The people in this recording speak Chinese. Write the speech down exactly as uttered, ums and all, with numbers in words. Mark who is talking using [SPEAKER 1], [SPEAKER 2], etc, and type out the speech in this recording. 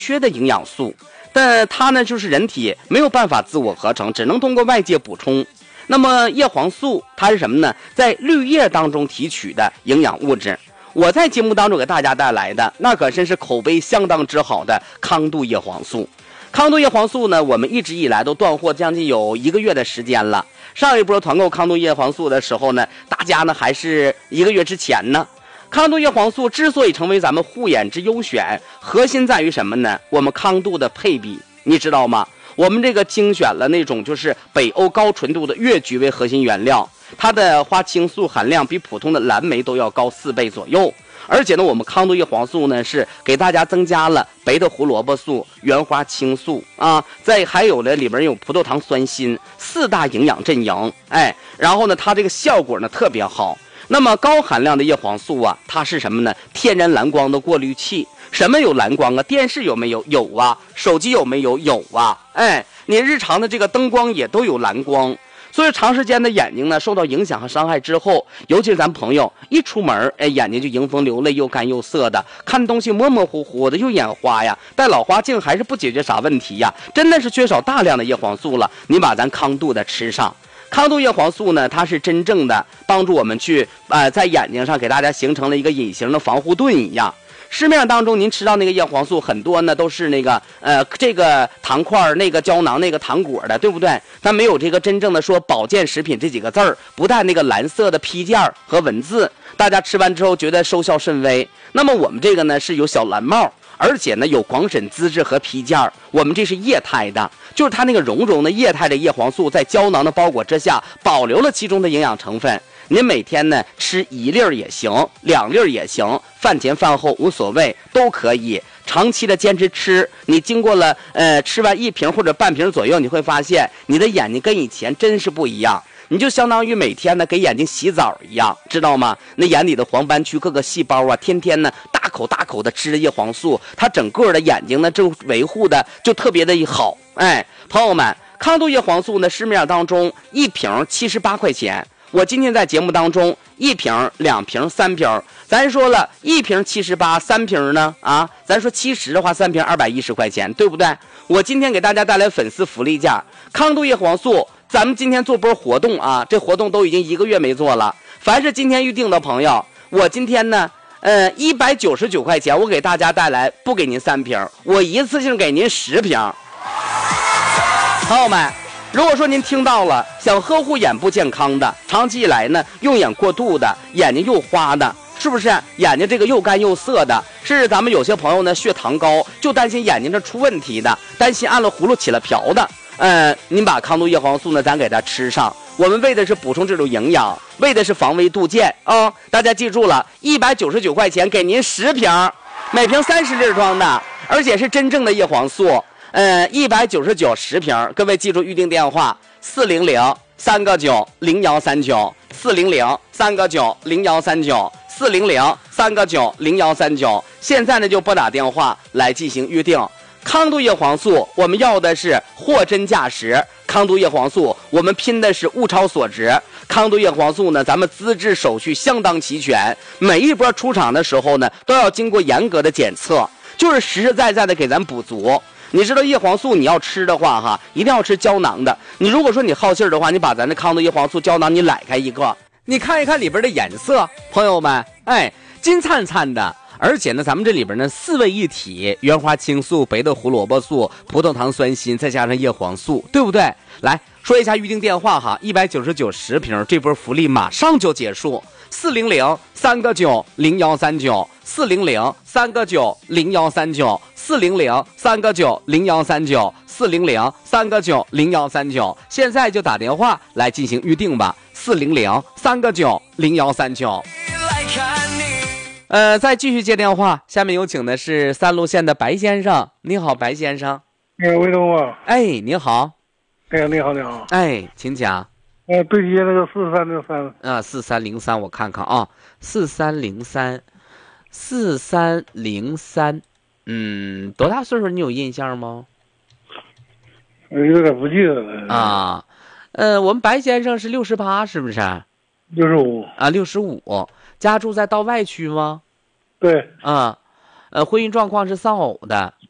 [SPEAKER 1] 缺的营养素，但它呢就是人体没有办法自我合成，只能通过外界补充。那么叶黄素它是什么呢？在绿叶当中提取的营养物质。我在节目当中给大家带来的那可真是口碑相当之好的康度叶黄素。康度叶黄素呢，我们一直以来都断货将近有一个月的时间了。上一波团购康度叶黄素的时候呢，大家呢还是一个月之前呢。康度叶黄素之所以成为咱们护眼之优选，核心在于什么呢？我们康度的配比，你知道吗？我们这个精选了那种就是北欧高纯度的越菊为核心原料，它的花青素含量比普通的蓝莓都要高四倍左右。而且呢，我们康度叶黄素呢是给大家增加了贝塔胡萝卜素、原花青素啊，再还有呢里边有葡萄糖酸锌四大营养阵营，哎，然后呢它这个效果呢特别好。那么高含量的叶黄素啊，它是什么呢？天然蓝光的过滤器。什么有蓝光啊？电视有没有？有啊。手机有没有？有啊。哎，你日常的这个灯光也都有蓝光。所以长时间的眼睛呢受到影响和伤害之后，尤其是咱朋友一出门，哎，眼睛就迎风流泪，又干又涩的，看东西模模糊糊的，又眼花呀，戴老花镜还是不解决啥问题呀，真的是缺少大量的叶黄素了。你把咱康度的吃上。康度叶黄素呢，它是真正的帮助我们去呃在眼睛上给大家形成了一个隐形的防护盾一样。市面上当中您吃到那个叶黄素很多呢都是那个呃这个糖块那个胶囊那个糖果的，对不对？它没有这个真正的说保健食品这几个字儿，不带那个蓝色的批件和文字，大家吃完之后觉得收效甚微。那么我们这个呢是有小蓝帽，而且呢有广审资质和批件，我们这是液态的，就是它那个绒绒的液态的叶黄素在胶囊的包裹之下保留了其中的营养成分。您每天呢吃一粒儿也行，两粒儿也行，饭前饭后无所谓，都可以长期的坚持吃。你经过了呃吃完一瓶或者半瓶左右，你会发现你的眼睛跟以前真是不一样。你就相当于每天呢给眼睛洗澡一样，知道吗？那眼里的黄斑区各个细胞啊，天天呢大口大口的吃着叶黄素，它整个的眼睛呢就维护的就特别的好。哎，朋友们，康度叶黄素呢市面上当中一瓶七十八块钱。我今天在节目当中一瓶、两瓶、三瓶，咱说了一瓶七十八，三瓶呢啊，咱说七十的话，三瓶二百一十块钱，对不对？我今天给大家带来粉丝福利价，康度叶黄素，咱们今天做波活动啊，这活动都已经一个月没做了。凡是今天预定的朋友，我今天呢，呃，一百九十九块钱，我给大家带来，不给您三瓶，我一次性给您十瓶。朋友们。如果说您听到了想呵护眼部健康的，长期以来呢用眼过度的，眼睛又花的，是不是眼睛这个又干又涩的，甚至咱们有些朋友呢血糖高，就担心眼睛这出问题的，担心按了葫芦起了瓢的，呃，您把康度叶黄素呢咱给它吃上，我们为的是补充这种营养，为的是防微杜渐啊、哦！大家记住了，一百九十九块钱给您十瓶，每瓶三十粒装的，而且是真正的叶黄素。呃，一百九十九十瓶，各位记住预定电话：四零零三个九零幺三九，四零零三个九零幺三九，四零零三个九零幺三九。现在呢就拨打电话来进行预定。康度叶黄素，我们要的是货真价实。康度叶黄素，我们拼的是物超所值。康度叶黄素呢，咱们资质手续相当齐全，每一波出厂的时候呢，都要经过严格的检测，就是实实在在的给咱补足。你知道叶黄素你要吃的话哈，一定要吃胶囊的。你如果说你好信儿的话，你把咱的康度叶黄素胶囊你揽开一个，你看一看里边的颜色，朋友们，哎，金灿灿的。而且呢，咱们这里边呢四位一体，原花青素、贝塔胡萝卜素、葡萄糖酸锌，再加上叶黄素，对不对？来说一下预定电话哈，一百九十九十瓶，这波福利马上就结束。四零零三个九零幺三九，四零零三个九零幺三九，四零零三个九零幺三九，四零零三个九零幺三九，现在就打电话来进行预定吧。四零零三个九零幺三九。呃，再继续接电话，下面有请的是三路县的白先生。你好，白先生。
[SPEAKER 2] 哎，魏东啊。
[SPEAKER 1] 哎，你好。
[SPEAKER 2] 哎，你好，你好。
[SPEAKER 1] 哎，请讲。
[SPEAKER 2] 呃，对接那个四三零三。
[SPEAKER 1] 啊，四三零三，我看看啊，四三零三，四三零三，嗯，多大岁数？你有印象吗？
[SPEAKER 2] 有点不记得了。
[SPEAKER 1] 啊，呃，我们白先生是六十八，是不是？
[SPEAKER 2] 六十五。
[SPEAKER 1] 啊，六十五。家住在道外区吗？
[SPEAKER 2] 对。
[SPEAKER 1] 啊，呃，婚姻状况是丧偶的。